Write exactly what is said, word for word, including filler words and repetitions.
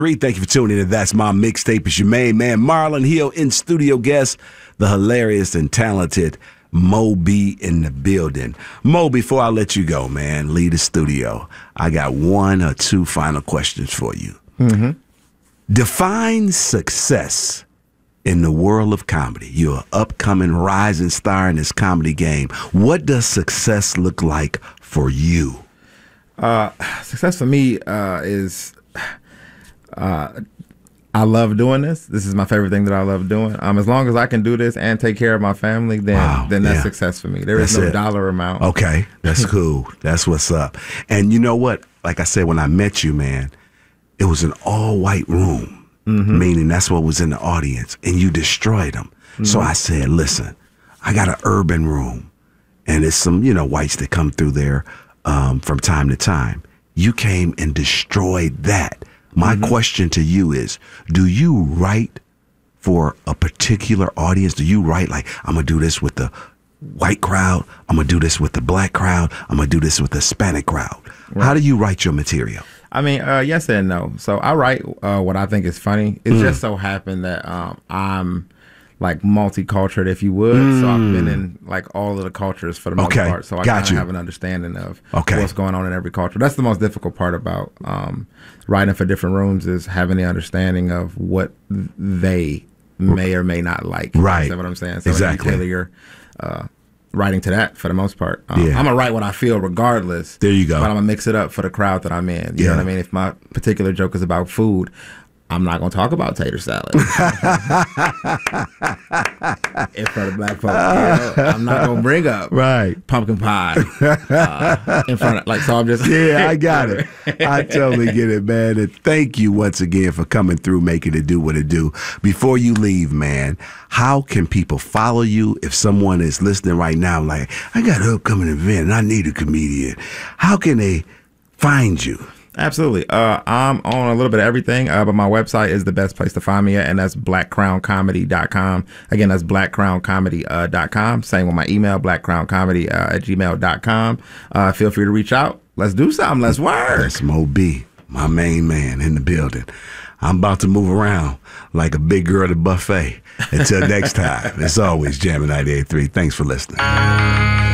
Thank you for tuning in. That's my mixtape. It's your main man, Marlon Hill, in studio guest, the hilarious and talented Mo B in the building. Mo, before I let you go, man, leave the studio, I got one or two final questions for you. Mm-hmm. Define success in the world of comedy. You're an upcoming rising star in this comedy game. What does success look like for you? Uh, success for me uh, is... Uh, I love doing this. This is my favorite thing that I love doing. Um, as long as I can do this and take care of my family, then Wow, then that's yeah. success for me. There That's is no it. dollar amount. Okay, that's cool. That's what's up. And you know what? Like I said, when I met you, man, it was an all-white room, Mm-hmm. meaning that's what was in the audience, and you destroyed them. Mm-hmm. So I said, listen, I got an urban room, and it's some, you know, whites that come through there um, from time to time. You came and destroyed that. My Mm-hmm. question to you is, do you write for a particular audience? Do you write like, I'm going to do this with the white crowd, I'm going to do this with the black crowd, I'm going to do this with the Hispanic crowd? Right. How do you write your material? I mean, uh, yes and no. So I write uh, what I think is funny. It Mm. just so happened that um, I'm like multicultural, if you would. So I've been in like all of the cultures for the most Okay, part. So I got kind of you. have an understanding of Okay. what's going on in every culture. That's the most difficult part about um, writing for different rooms, is having the understanding of what they may or may not like. Right. You know what I'm saying? So Exactly. you tailor your uh, writing to that for the most part. Um, Yeah. I'm gonna write what I feel regardless. There you go. But I'm gonna mix it up for the crowd that I'm in. You Yeah. know what I mean? If my particular joke is about food, I'm not gonna talk about tater salad in front of black folks. You know? I'm not gonna bring up Right. pumpkin pie uh, in front of like. So I'm just Yeah, I got it. I totally get it, man. And thank you once again for coming through, making it do what it do. Before you leave, man, how can people follow you if someone is listening right now, like, I got an upcoming event and I need a comedian? How can they find you? Absolutely. Uh, I'm on a little bit of everything, uh, but my website is the best place to find me at, and that's black crown comedy dot com. Again, that's black crown comedy dot com. Same with my email, black crown comedy uh, at gmail dot com. Uh, feel free to reach out. Let's do something. Let's work. That's Mo B, my main man in the building. I'm about to move around like a big girl at a buffet. Until next time, it's always Jamming ninety-eight point three. Thanks for listening.